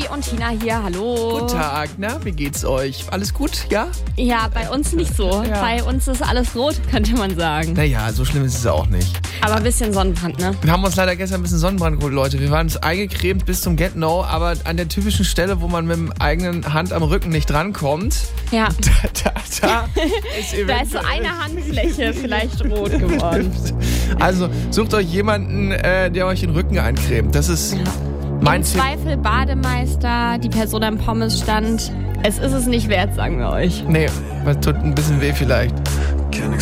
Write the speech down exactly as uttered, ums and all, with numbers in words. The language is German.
und Tina hier, hallo. Guten Tag, na, wie geht's euch? Alles gut, ja? Ja, bei uns nicht so. Ja. Bei uns ist alles rot, könnte man sagen. Naja, so schlimm ist es auch nicht. Aber ein bisschen Sonnenbrand, ne? Wir haben uns leider gestern ein bisschen Sonnenbrand geholt, Leute. Wir waren uns eingecremt bis zum Get-No, aber an der typischen Stelle, wo man mit dem eigenen Hand am Rücken nicht drankommt, Ja. da, da, da ist eventuell... Da ist so eine Handfläche vielleicht rot geworden. Also sucht euch jemanden, äh, der euch den Rücken eincremt. Das ist mein Im Tipp. Zweifel Bademeister, die Person am Pommesstand. Es ist es nicht wert, sagen wir euch. Nee, das tut ein bisschen weh vielleicht.